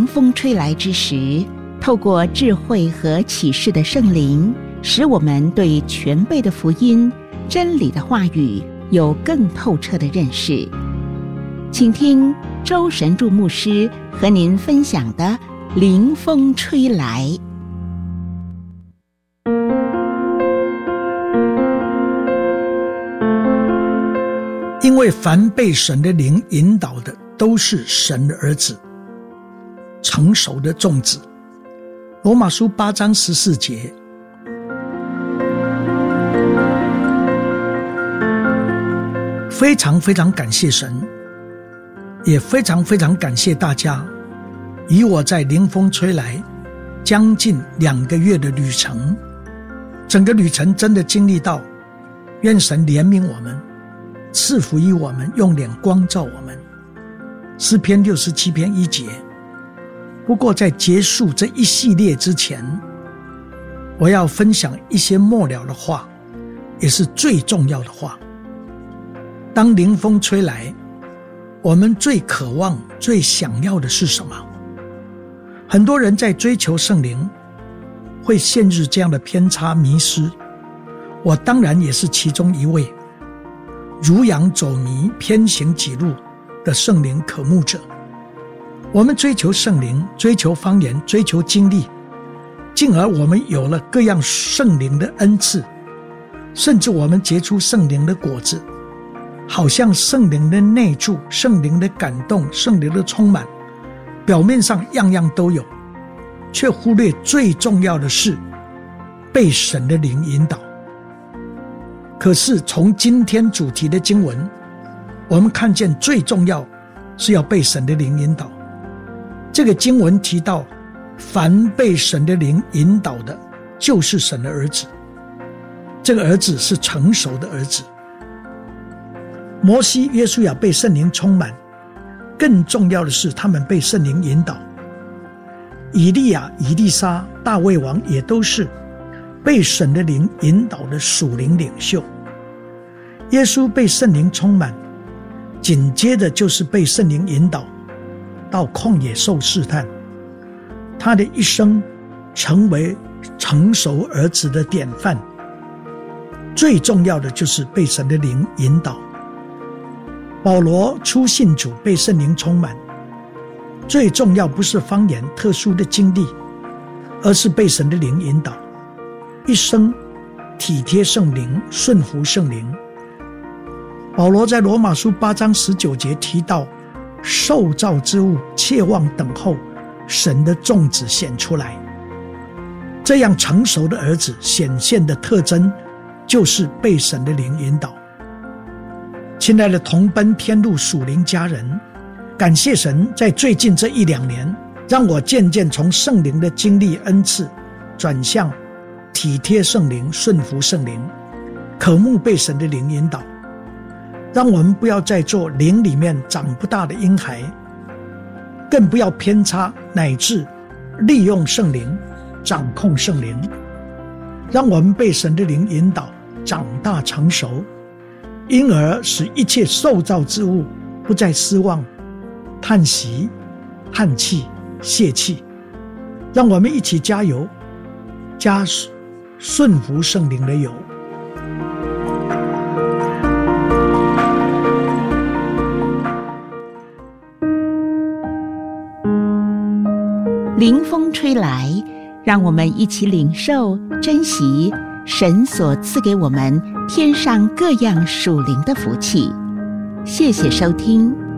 风吹来之时，透过智慧和启示的圣灵，使我们对全备的福音、真理的话语有更透彻的认识。请听周神助牧师和您分享的灵风吹来。 因为凡被神的灵引导的，都是神的儿子，成熟的种子。罗马书8章14节。非常非常感谢神，也非常非常感谢大家与我在灵风吹来将近2个月的旅程。整个旅程真的经历到愿神怜悯我们，赐福于我们，用脸光照我们。诗篇67篇1节。不过在结束这一系列之前，我要分享一些末了的话，也是最重要的话。当灵风吹来，我们最渴望、最想要的是什么？很多人在追求圣灵，会陷入这样的偏差迷失。我当然也是其中一位，如羊走迷、偏行己路的圣灵渴慕者。我们追求圣灵，追求方言，追求经历，进而我们有了各样圣灵的恩赐，甚至我们结出圣灵的果子，好像圣灵的内住、圣灵的感动、圣灵的充满，表面上样样都有，却忽略最重要的是被神的灵引导。可是从今天主题的经文，我们看见最重要是要被神的灵引导。这个经文提到，凡被神的灵引导的，就是神的儿子。这个儿子是成熟的儿子。摩西、约书亚被圣灵充满，更重要的是他们被圣灵引导。以利亚、以利沙、大卫王也都是被神的灵引导的属灵领袖。耶稣被圣灵充满，紧接着就是被圣灵引导到旷野受试探。他的一生成为成熟儿子的典范。最重要的就是被神的灵引导。保罗初信主被圣灵充满，最重要不是方言特殊的经历，而是被神的灵引导，一生体贴圣灵，顺服圣灵。保罗在罗马书8章19节提到，受造之物切望等候神的种子显出来。这样成熟的儿子显现的特征，就是被神的灵引导。亲爱的同奔天路属灵家人，感谢神在最近这1-2年，让我渐渐从圣灵的经历恩赐，转向体贴圣灵，顺服圣灵，渴慕被神的灵引导。让我们不要再做灵里面长不大的婴孩，更不要偏差，乃至利用圣灵，掌控圣灵。让我们被神的灵引导，长大成熟，因而使一切受造之物不再失望、叹息、叹气、泄气。让我们一起加油，加顺服圣灵的油。 灵风吹来，让我们一起领受、珍惜神所赐给我们天上各样属灵的福气。谢谢收听。